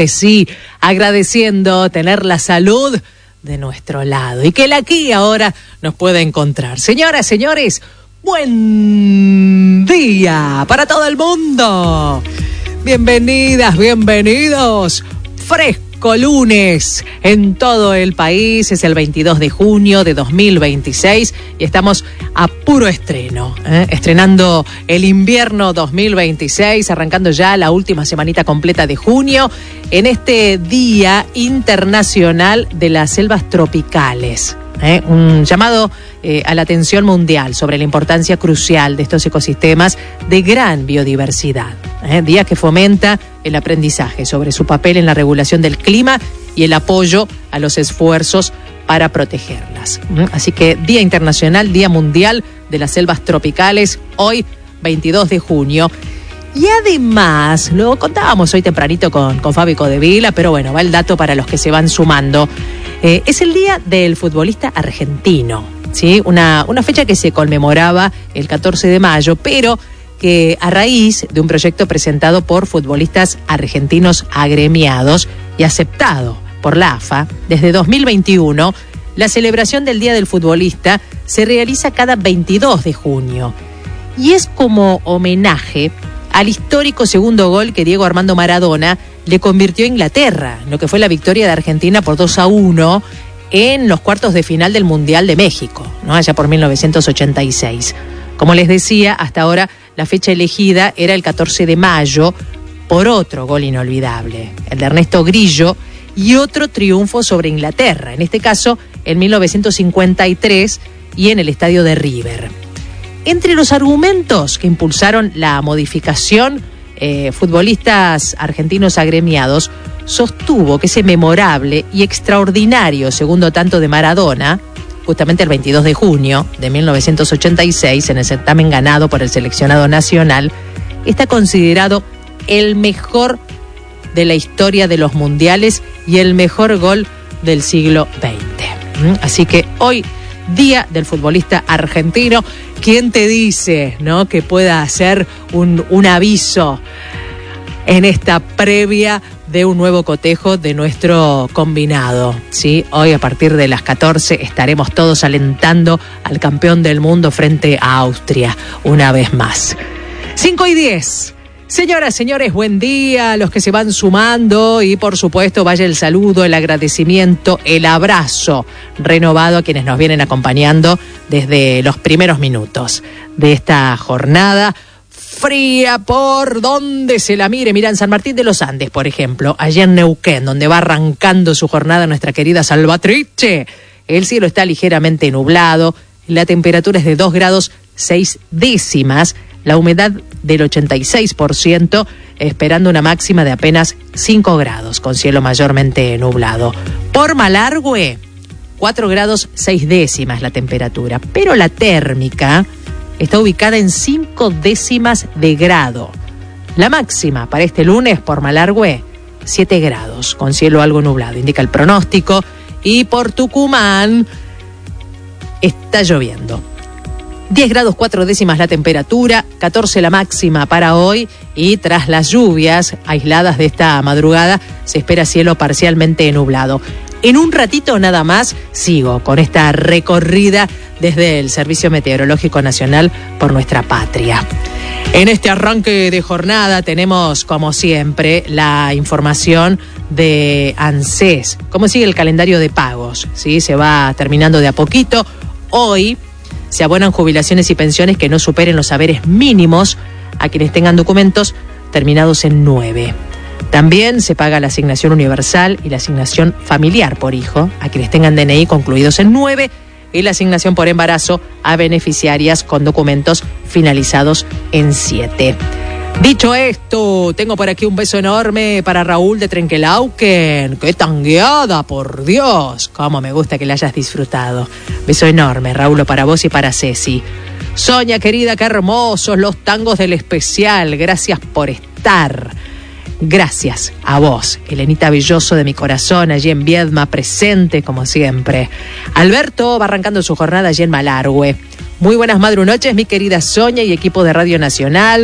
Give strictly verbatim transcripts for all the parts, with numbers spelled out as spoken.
que sí, agradeciendo tener la salud de nuestro lado y que él aquí ahora nos puede encontrar. Señoras, señores, buen día para todo el mundo. Bienvenidas, bienvenidos. Fresco lunes en todo el país. Es el veintidós de junio de dos mil veintiséis y estamos a puro estreno, ¿eh? Estrenando el invierno dos mil veintiséis, arrancando ya la última semanita completa de junio en este Día Internacional de las Selvas Tropicales. ¿Eh? Un llamado eh, a la atención mundial sobre la importancia crucial de estos ecosistemas de gran biodiversidad. ¿Eh? Día que fomenta el aprendizaje sobre su papel en la regulación del clima y el apoyo a los esfuerzos para protegerlas. ¿Eh? Así que Día Internacional, Día Mundial de las Selvas Tropicales, hoy veintidós de junio. Y además, lo contábamos hoy tempranito con, con Fabi Codevila, pero bueno, va el dato para los que se van sumando. Eh, es el Día del Futbolista Argentino, ¿sí? Una, una fecha que se conmemoraba el catorce de mayo, pero que a raíz de un proyecto presentado por futbolistas argentinos agremiados y aceptado por la A F A, desde dos mil veintiuno, la celebración del Día del Futbolista se realiza cada veintidós de junio. Y es como homenaje al histórico segundo gol que Diego Armando Maradona le convirtió a Inglaterra, lo que fue la victoria de Argentina por dos a uno en los cuartos de final del Mundial de México, ¿no? Allá por mil novecientos ochenta y seis. Como les decía, hasta ahora la fecha elegida era el catorce de mayo por otro gol inolvidable, el de Ernesto Grillo, y otro triunfo sobre Inglaterra, en este caso en mil novecientos cincuenta y tres y en el estadio de River. Entre los argumentos que impulsaron la modificación, eh, futbolistas argentinos agremiados sostuvo que ese memorable y extraordinario segundo tanto de Maradona, justamente el veintidós de junio de mil novecientos ochenta y seis, en el certamen ganado por el seleccionado nacional, está considerado el mejor de la historia de los mundiales y el mejor gol del siglo veinte. Así que hoy, Día del Futbolista Argentino. ¿Quién te dice, no, que pueda hacer un, un aviso en esta previa de un nuevo cotejo de nuestro combinado? ¿Sí? Hoy a partir de las catorce estaremos todos alentando al campeón del mundo frente a Austria una vez más. cinco y diez. Señoras, señores, buen día a los que se van sumando y por supuesto vaya el saludo, el agradecimiento, el abrazo renovado a quienes nos vienen acompañando desde los primeros minutos de esta jornada fría por donde se la mire. Mira, en San Martín de los Andes, por ejemplo, allá en Neuquén, donde va arrancando su jornada nuestra querida Salvatrice, el cielo está ligeramente nublado, la temperatura es de dos grados seis décimas, la humedad del ochenta y seis por ciento, esperando una máxima de apenas cinco grados, con cielo mayormente nublado. Por Malargüe, cuatro grados seis décimas la temperatura, pero la térmica está ubicada en cinco décimas de grado. La máxima para este lunes por Malargüe, siete grados, con cielo algo nublado, indica el pronóstico. Y por Tucumán está lloviendo. diez grados cuatro décimas la temperatura, catorce la máxima para hoy, y tras las lluvias aisladas de esta madrugada se espera cielo parcialmente nublado. En un ratito nada más sigo con esta recorrida desde el Servicio Meteorológico Nacional por nuestra patria. En este arranque de jornada tenemos, como siempre, la información de ANSES. ¿Cómo sigue el calendario de pagos? ¿Sí? Se va terminando de a poquito. Hoy se abonan jubilaciones y pensiones que no superen los haberes mínimos a quienes tengan documentos terminados en nueve. También se paga la asignación universal y la asignación familiar por hijo a quienes tengan D N I concluidos en nueve y la asignación por embarazo a beneficiarias con documentos finalizados en siete. Dicho esto, tengo por aquí un beso enorme para Raúl de Trenquelauquen. ¡Qué tangueada, por Dios! Cómo me gusta que la hayas disfrutado. Beso enorme, Raúl, para vos y para Ceci. Sonia, querida, qué hermosos los tangos del especial. Gracias por estar. Gracias a vos, Elenita Belloso de mi corazón, allí en Viedma, presente como siempre. Alberto va arrancando su jornada allí en Malargüe. Muy buenas madrunoches, mi querida Sonia y equipo de Radio Nacional.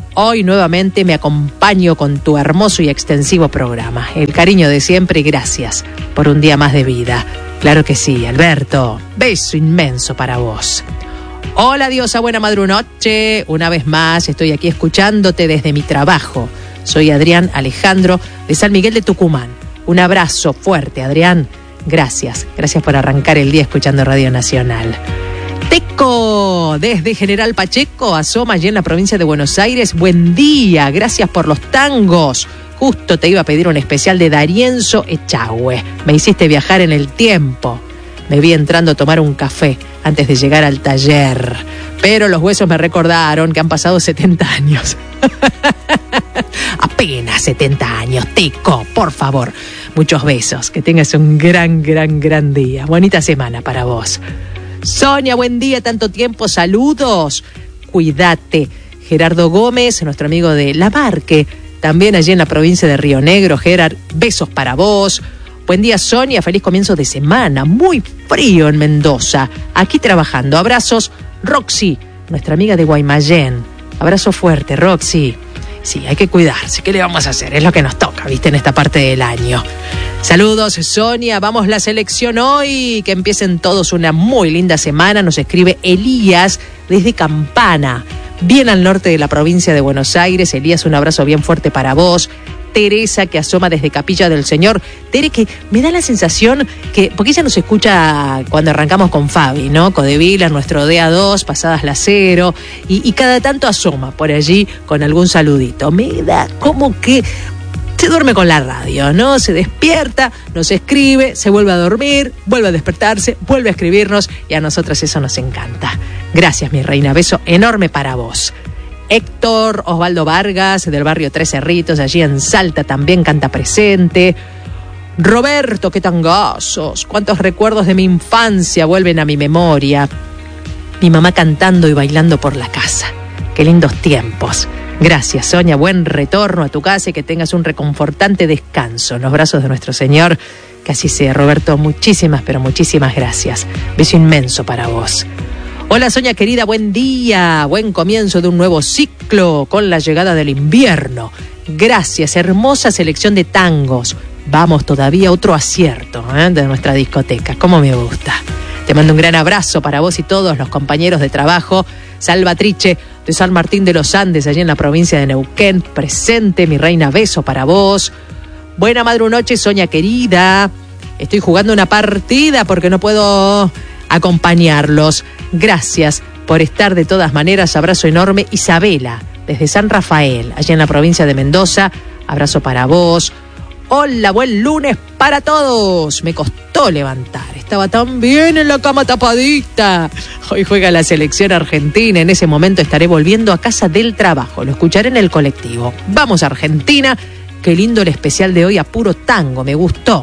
Hoy nuevamente me acompaño con tu hermoso y extensivo programa. El cariño de siempre y gracias por un día más de vida. Claro que sí, Alberto. Beso inmenso para vos. Hola diosa, buena madrunoche. Una vez más estoy aquí escuchándote desde mi trabajo. Soy Adrián Alejandro de San Miguel de Tucumán. Un abrazo fuerte, Adrián. Gracias, gracias por arrancar el día escuchando Radio Nacional. Teco, desde General Pacheco, asoma allí en la provincia de Buenos Aires. Buen día, gracias por los tangos. Justo te iba a pedir un especial de Darienzo Echagüe. Me hiciste viajar en el tiempo. Me vi entrando a tomar un café antes de llegar al taller. Pero los huesos me recordaron que han pasado setenta años. Apenas setenta años, Teco, por favor. Muchos besos, que tengas un gran, gran, gran día. Bonita semana para vos. Sonia, buen día, tanto tiempo, saludos. Cuídate. Gerardo Gómez, nuestro amigo de La Marque, también allí en la provincia de Río Negro. Gerard, besos para vos. Buen día, Sonia, feliz comienzo de semana. Muy frío en Mendoza. Aquí trabajando. Abrazos, Roxy, nuestra amiga de Guaymallén. Abrazo fuerte, Roxy. Sí, hay que cuidarse. ¿Qué le vamos a hacer? Es lo que nos toca, ¿viste? En esta parte del año. Saludos, Sonia. Vamos la selección hoy. Que empiecen todos una muy linda semana. Nos escribe Elías desde Campana, bien al norte de la provincia de Buenos Aires. Elías, un abrazo bien fuerte para vos. Teresa, que asoma desde Capilla del Señor. Tere, que me da la sensación que, porque ella nos escucha cuando arrancamos con Fabi, ¿no? Codevila, nuestro D A dos, pasadas las cero, y, y cada tanto asoma por allí con algún saludito. Me da como que se duerme con la radio, ¿no? Se despierta, nos escribe, se vuelve a dormir, vuelve a despertarse, vuelve a escribirnos, y a nosotras eso nos encanta. Gracias, mi reina. Beso enorme para vos. Héctor Osvaldo Vargas, del barrio Tres Cerritos, allí en Salta, también canta presente. Roberto, qué tangazos, cuántos recuerdos de mi infancia vuelven a mi memoria. Mi mamá cantando y bailando por la casa. Qué lindos tiempos. Gracias, Sonia, buen retorno a tu casa y que tengas un reconfortante descanso en los brazos de nuestro Señor. Que así sea, Roberto, muchísimas, pero muchísimas gracias. Beso inmenso para vos. Hola, Sonia querida, buen día, buen comienzo de un nuevo ciclo con la llegada del invierno. Gracias, hermosa selección de tangos. Vamos, todavía otro acierto ¿eh? de nuestra discoteca, cómo me gusta. Te mando un gran abrazo para vos y todos los compañeros de trabajo. Salvatrice de San Martín de los Andes, allí en la provincia de Neuquén, presente, mi reina, beso para vos. Buena madrunoche, Sonia querida. Estoy jugando una partida porque no puedo acompañarlos. Gracias por estar de todas maneras. Abrazo enorme. Isabela, desde San Rafael, allá en la provincia de Mendoza. Abrazo para vos. Hola, buen lunes para todos. Me costó levantar. Estaba tan bien en la cama tapadita. Hoy juega la selección argentina. En ese momento estaré volviendo a casa del trabajo. Lo escucharé en el colectivo. Vamos, Argentina. Qué lindo el especial de hoy a puro tango. Me gustó.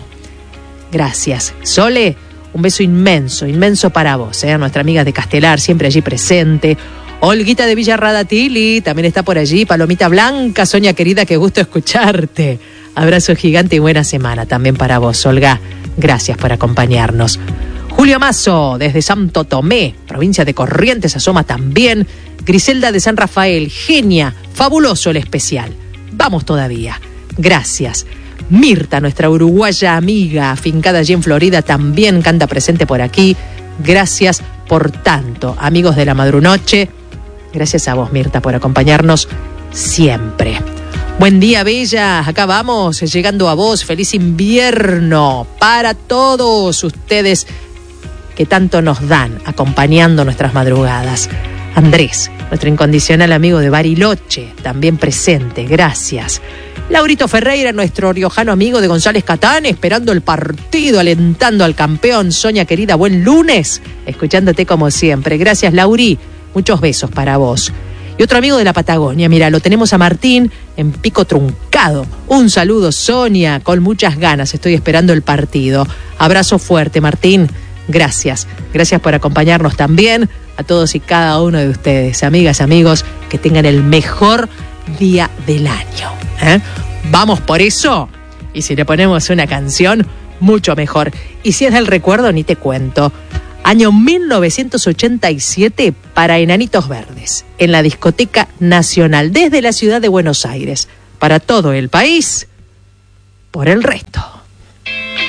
Gracias. Sole, un beso inmenso, inmenso para vos, ¿eh? Nuestra amiga de Castelar, siempre allí presente. Olguita de Villarradatili, también está por allí. Palomita Blanca, Sonia querida, qué gusto escucharte. Abrazo gigante y buena semana también para vos, Olga. Gracias por acompañarnos. Julio Mazo, desde Santo Tomé, provincia de Corrientes, asoma también. Griselda de San Rafael, genia, fabuloso el especial. Vamos todavía. Gracias. Mirta, nuestra uruguaya amiga, afincada allí en Florida, también canta presente por aquí. Gracias por tanto, amigos de la madrunoche. Gracias a vos, Mirta, por acompañarnos siempre. Buen día, bella. Acá vamos, llegando a vos. Feliz invierno para todos ustedes que tanto nos dan acompañando nuestras madrugadas. Andrés, nuestro incondicional amigo de Bariloche, también presente. Gracias. Laurito Ferreira, nuestro riojano amigo de González Catán, esperando el partido, alentando al campeón. Sonia querida, buen lunes, escuchándote como siempre. Gracias, Lauri, muchos besos para vos. Y otro amigo de la Patagonia, mira, lo tenemos a Martín en Pico Truncado. Un saludo, Sonia, con muchas ganas, estoy esperando el partido. Abrazo fuerte, Martín, gracias. Gracias por acompañarnos también, a todos y cada uno de ustedes, amigas, amigos, que tengan el mejor día del año. ¿Eh? Vamos por eso. Y si le ponemos una canción, mucho mejor. Y si es del recuerdo, ni te cuento. Año mil novecientos ochenta y siete para Enanitos Verdes, en la Discoteca Nacional, desde la ciudad de Buenos Aires, para todo el país, por el resto.